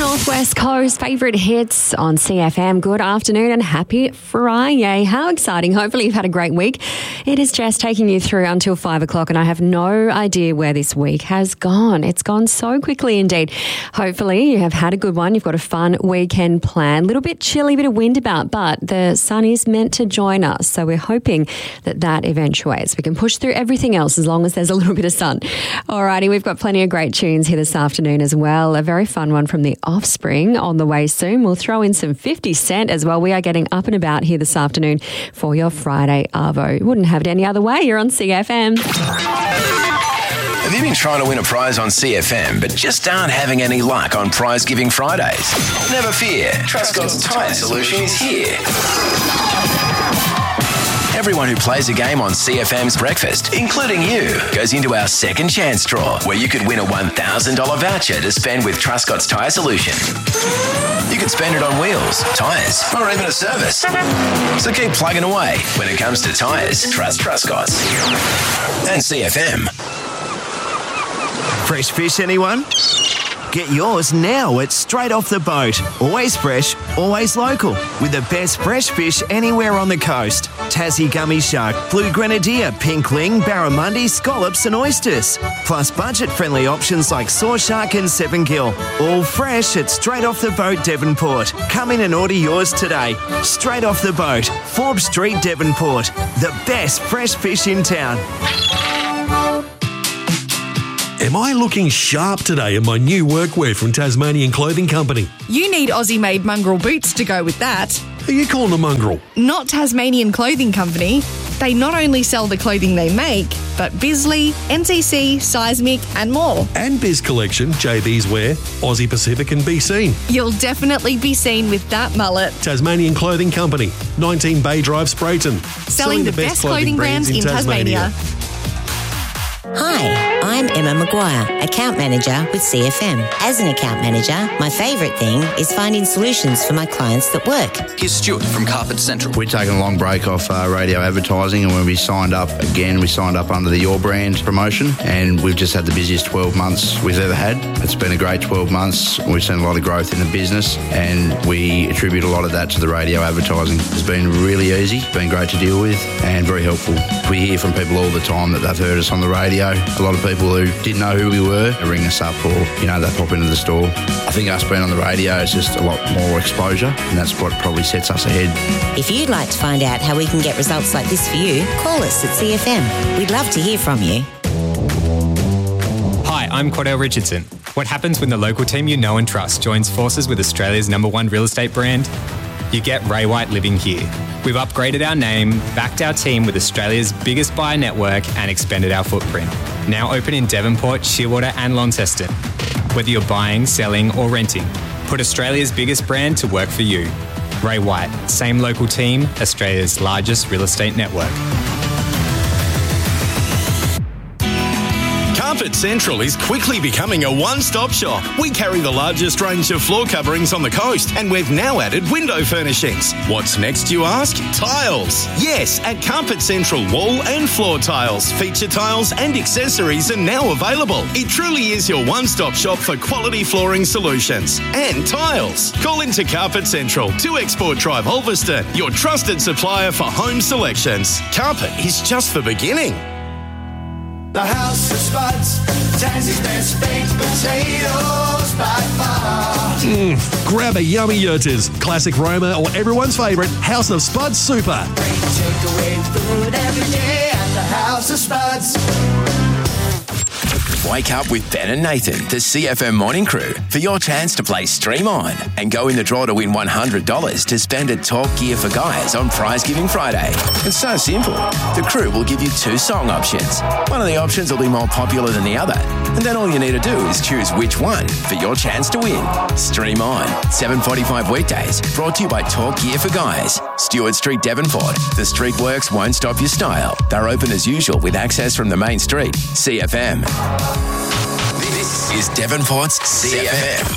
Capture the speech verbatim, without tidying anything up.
Northwest Coast favourite hits on C F M. Good afternoon and happy Friday. How exciting. Hopefully you've had a great week. It is Jess taking you through until five o'clock and I have no idea where this week has gone. It's gone so quickly indeed. Hopefully you have had a good one. You've got a fun weekend planned. A little bit chilly, bit of wind about, but the sun is meant to join us. So we're hoping that that eventuates. We can push through everything else as long as there's a little bit of sun. Alrighty, we've got plenty of great tunes here this afternoon as well. A very fun one from The Offspring on the way soon. We'll throw in some fifty cent as well. We are getting up and about here this afternoon for your Friday Arvo. Wouldn't have it any other way. You're on C F M. Have you been trying to win a prize on C F M but just aren't having any luck on Prize Giving Fridays? Never fear. Trustcott's Tyre Solution is here. Everyone who plays a game on C F M's Breakfast, including you, goes into our second chance draw where you could win a one thousand dollars voucher to spend with Trustcott's Tyre Solution. You could spend it on wheels, tyres, or even a service. So keep plugging away. When it comes to tyres, trust Trustcott's. And C F M. Fresh fish, anyone? Get yours now at Straight Off the Boat. Always fresh, always local. With the best fresh fish anywhere on the coast. Tassie gummy shark, blue grenadier, pinkling, barramundi, scallops and oysters. Plus budget-friendly options like saw shark and seven gill. All fresh at Straight Off the Boat, Devonport. Come in and order yours today. Straight Off the Boat, Forbes Street, Devonport. The best fresh fish in town. Am I looking sharp today in my new workwear from Tasmanian Clothing Company? You need Aussie-made mongrel boots to go with that. Who are you calling a mongrel? Not Tasmanian Clothing Company. They not only sell the clothing they make, but Bisley, N C C, Seismic and more. And Biz Collection, J B's Wear, Aussie Pacific and Be Seen. You'll definitely be seen with that mullet. Tasmanian Clothing Company, nineteen Bay Drive, Sprayton. Selling, Selling the, the best, best clothing, clothing brands, brands in Tasmania. Tasmania. Hi, I'm Emma Maguire, Account Manager with C F M. As an account manager, my favourite thing is finding solutions for my clients that work. Here's Stuart from Carpet Central. We're taking a long break off uh, radio advertising, and when we signed up again, we signed up under the Your Brand promotion, and we've just had the busiest twelve months we've ever had. It's been a great twelve months. We've seen a lot of growth in the business, and we attribute a lot of that to the radio advertising. It's been really easy, it's been great to deal with, and very helpful. We hear from people all the time that they've heard us on the radio. A lot of people who didn't know who we were, they ring us up or, you know, they pop into the store. I think us being on the radio is just a lot more exposure, and that's what probably sets us ahead. If you'd like to find out how we can get results like this for you, call us at C F M. We'd love to hear from you. Hi, I'm Cordell Richardson. What happens when the local team you know and trust joins forces with Australia's number one real estate brand? You get Ray White living here. We've upgraded our name, backed our team with Australia's biggest buyer network and expanded our footprint. Now open in Devonport, Shearwater and Launceston. Whether you're buying, selling or renting, put Australia's biggest brand to work for you. Ray White, same local team, Australia's largest real estate network. Carpet Central is quickly becoming a one-stop shop. We carry the largest range of floor coverings on the coast, and we've now added window furnishings. What's next, you ask? Tiles. Yes, at Carpet Central, wall and floor tiles, feature tiles and accessories are now available. It truly is your one-stop shop for quality flooring solutions and tiles. Call into Carpet Central, two Export Drive, Ulverston, your trusted supplier for home selections. Carpet is just the beginning. The House of Spuds, Tassie's best baked potatoes by far. Mm, grab a yummy Yurtas, classic Roma or everyone's favourite House of Spuds Super. Great takeaway food every day at the House of Spuds. Wake up with Ben and Nathan, the C F M Morning Crew, for your chance to play Stream On and go in the draw to win one hundred dollars to spend at Talk Gear for Guys on Prize Giving Friday. It's so simple. The crew will give you two song options. One of the options will be more popular than the other, and then all you need to do is choose which one for your chance to win. Stream On, seven forty-five weekdays, brought to you by Talk Gear for Guys. Stewart Street, Devonport. The street works won't stop your style. They're open as usual with access from the main street. C F M. This is Devonport's C F M.